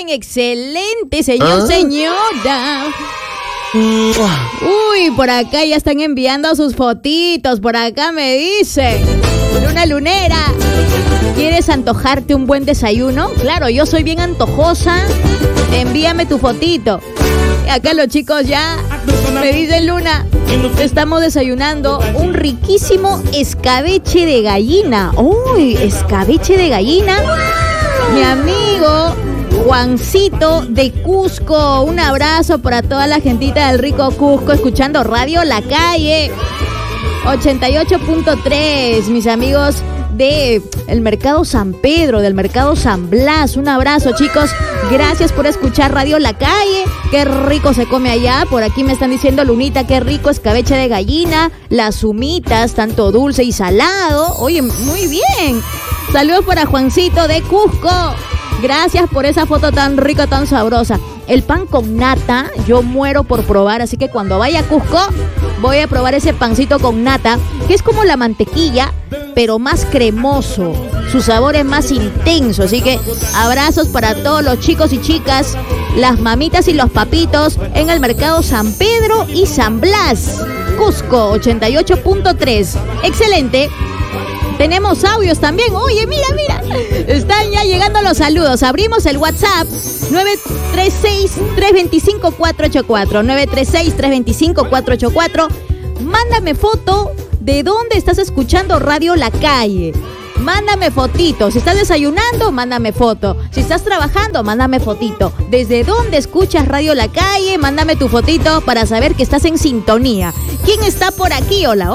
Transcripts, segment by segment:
excelente, señor, señora. Uy, por acá ya están enviando sus fotitos. Por acá me dicen: Luna Lunera, ¿quieres antojarte un buen desayuno? Claro, yo soy bien antojosa. Envíame tu fotito. Acá los chicos ya me dicen: Luna, estamos desayunando un riquísimo escabeche de gallina. Uy, escabeche de gallina. Mi amigo Juancito de Cusco, un abrazo para toda la gentita del rico Cusco escuchando Radio La Calle 88.3, mis amigos de el Mercado San Pedro, del Mercado San Blas. Un abrazo, chicos, gracias por escuchar Radio La Calle. Qué rico se come allá. Por aquí me están diciendo: Lunita, qué rico escabeche de gallina, las humitas, tanto dulce y salado. Oye, muy bien. Saludos para Juancito de Cusco. Gracias por esa foto tan rica, tan sabrosa. El pan con nata, yo muero por probar, así que cuando vaya a Cusco voy a probar ese pancito con nata, que es como la mantequilla, pero más cremoso. Su sabor es más intenso, así que abrazos para todos los chicos y chicas, las mamitas y los papitos en el Mercado San Pedro y San Blas. Cusco 88.3. Excelente. Tenemos audios también. Oye, mira. Están ya llegando los saludos. Abrimos el WhatsApp 936-325-484. 936-325-484. Mándame foto de dónde estás escuchando Radio La Calle. Mándame fotito. Si estás desayunando, mándame foto. Si estás trabajando, mándame fotito. ¿Desde dónde escuchas Radio La Calle? Mándame tu fotito para saber que estás en sintonía. ¿Quién está por aquí? Hola.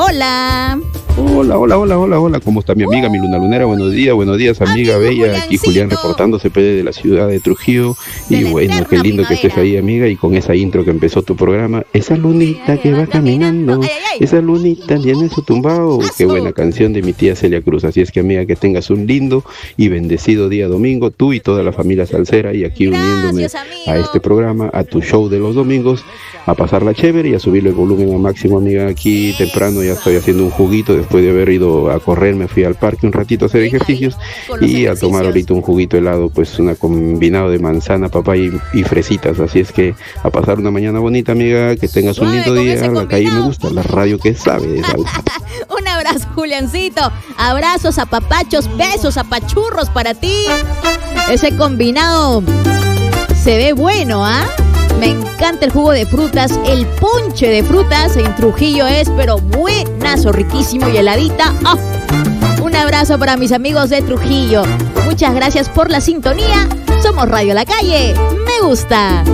Hola, ¿cómo está mi amiga, mi Luna Lunera? Buenos días, amiga bella. Aquí Julián reportándose de la ciudad de Trujillo. Y bueno, qué lindo que estés ahí, amiga, y con esa intro que empezó tu programa. Esa lunita que va caminando, esa lunita tiene su tumbao. Qué buena canción de mi tía Celia Cruz. Así es que, amiga, que tengas un lindo y bendecido día domingo, tú y toda la familia salsera, y aquí uniéndome a este programa, a tu show de los domingos, a pasarla chévere y a subirle el volumen al máximo, amiga. Aquí temprano ya estoy haciendo un juguito. Después de haber ido a correr, me fui al parque un ratito a hacer ejercicios y a tomar ahorita un juguito helado, pues una combinado de manzana, papaya y fresitas. Así es que a pasar una mañana bonita, amiga, que tengas un lindo día. La Calle me gusta, la radio que sabe de salsa. Un abrazo, Juliancito. Abrazos, apapachos, besos, apachurros para ti. Ese combinado se ve bueno, ¿ah? Me encanta el jugo de frutas, el ponche de frutas en Trujillo es, pero buenazo, riquísimo y heladita. ¡Oh! Un abrazo para mis amigos de Trujillo. Muchas gracias por la sintonía. Somos Radio La Calle. Me gusta.